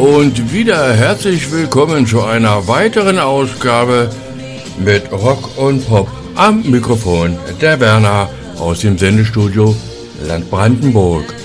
Und wieder herzlich willkommen zu einer weiteren Ausgabe mit Rock und Pop. Am Mikrofon der Werner aus dem Sendestudio Land Brandenburg.